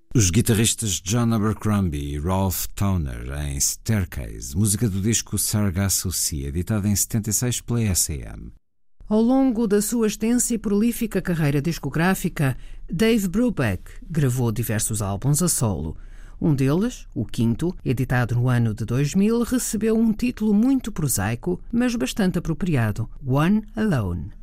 Os guitarristas John Abercrombie e Rolf Towner em Staircase, música do disco Sargasso Sea, editada em 76 pela S.A.M. Ao longo da sua extensa e prolífica carreira discográfica, Dave Brubeck gravou diversos álbuns a solo. Um deles, o quinto, editado no ano de 2000, recebeu um título muito prosaico, mas bastante apropriado: One Alone.